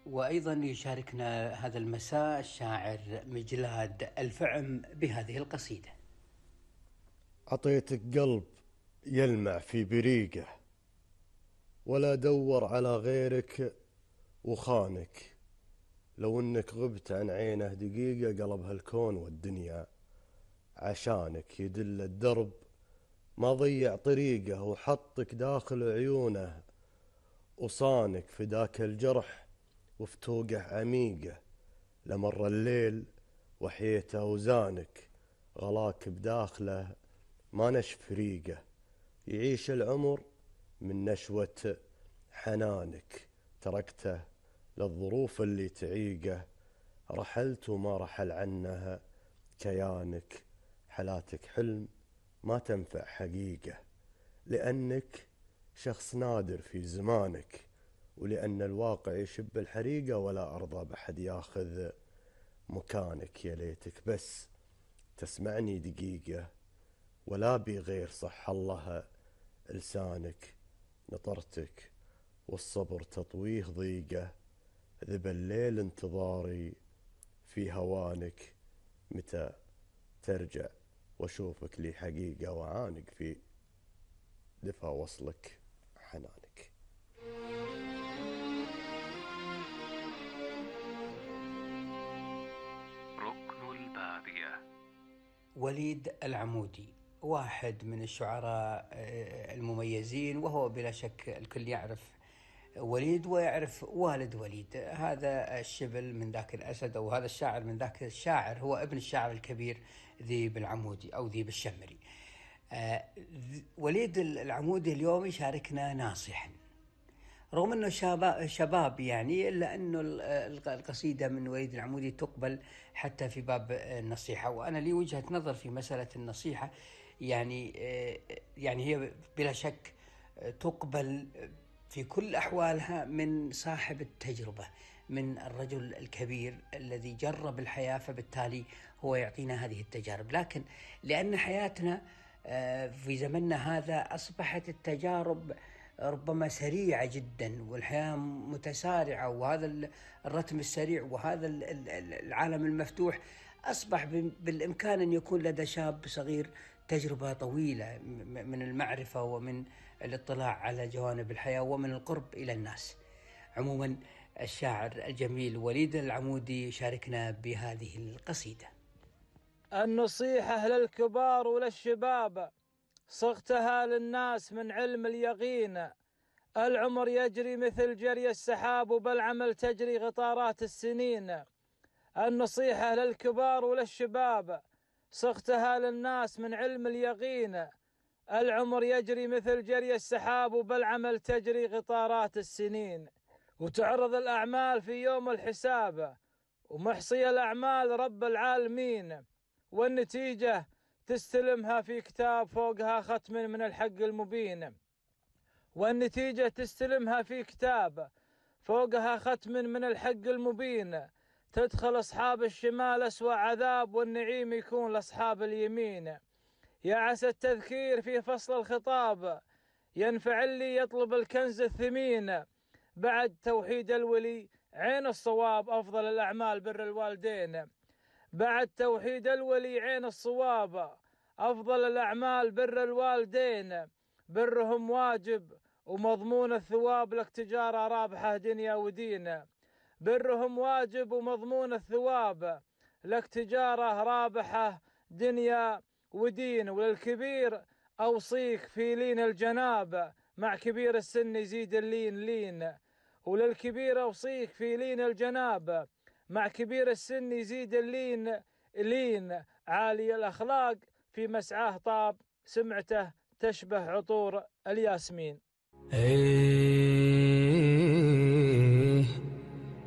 وأيضا يشاركنا هذا المساء الشاعر مجلاد الفعم بهذه القصيدة. عطيتك قلب يلمع في بريقه، ولا دور على غيرك وخانك. لو انك غبت عن عينه دقيقة قلب هالكون والدنيا عشانك. يدل الدرب ما ضيع طريقه، وحطك داخل عيونه وصانك. فداك الجرح وفتوقه عميقه، لمر الليل وحيته وزانك. غلاك بداخله ما نشف ريقه، يعيش العمر من نشوة حنانك. تركته للظروف اللي تعيقه، رحلت وما رحل عنها كيانك. حلاتك حلم ما تنفع حقيقة، لأنك شخص نادر في زمانك. ولأن الواقع يشب الحريقة، ولا أرضى بحد ياخذ مكانك. يا ليتك بس تسمعني دقيقة، ولا بي غير صح الله لسانك. نطرتك والصبر تطويه ضيقه، ذب الليل انتظاري في هوانك. متى ترجع واشوفك لي حقيقة، وعانق في دفا وصلك حنانك. ركن البادية. وليد العمودي واحد من الشعراء المميزين، وهو بلا شك الكل يعرف وليد ويعرف والد وليد. هذا الشبل من ذاك الأسد، أو هذا الشاعر من ذاك الشاعر، هو ابن الشاعر الكبير ذيب العمودي أو ذيب الشمري. وليد العمودي اليوم يشاركنا ناصحا، رغم أنه شباب يعني، إلا أنه القصيدة من وليد العمودي تقبل حتى في باب النصيحة. وأنا لي وجهة نظر في مسألة النصيحة، يعني هي بلا شك تقبل في كل أحوالها من صاحب التجربة، من الرجل الكبير الذي جرب الحياة، فبالتالي هو يعطينا هذه التجارب. لكن لأن حياتنا في زمننا هذا أصبحت التجارب ربما سريعة جدا، والحياة متسارعة، وهذا الرتم السريع وهذا العالم المفتوح أصبح بالإمكان أن يكون لدى شاب صغير تجربة طويلة من المعرفة ومن الاطلاع على جوانب الحياة ومن القرب إلى الناس. عموما الشاعر الجميل وليد العمودي شاركنا بهذه القصيدة. النصيحة للكبار وللشباب، صغتها للناس من علم اليقين. العمر يجري مثل جري السحاب، وبالعمل تجري قطارات السنين. النصيحة للكبار وللشباب، صغتها للناس من علم اليقين. العمر يجري مثل جري السحاب، وبالعمل تجري قطارات السنين. وتعرض الأعمال في يوم الحساب، ومحصي الأعمال رب العالمين. والنتيجة تستلمها في كتاب فوقها ختم من الحق المبين. والنتيجة تستلمها في كتاب فوقها ختم من الحق المبين. تدخل أصحاب الشمال أسوأ عذاب، والنعيم يكون لأصحاب اليمين. يا عسى التذكير في فصل الخطاب، ينفع اللي يطلب الكنز الثمين. بعد توحيد الولي عين الصواب، أفضل الأعمال بر الوالدين. بعد توحيد الولي عين الصواب، أفضل الأعمال بر الوالدين. برهم واجب ومضمون الثواب، لك تجارة رابحة دنيا ودين. برهم واجب ومضمون الثواب، لك تجارة رابحة دنيا ودين. وللكبير أوصيك في لين الجناب، مع كبير السن يزيد اللين لين. وللكبير أوصيك في لين الجناب، مع كبير السن يزيد اللين لين. عالي الأخلاق في مسعاه طاب، سمعته تشبه عطور الياسمين.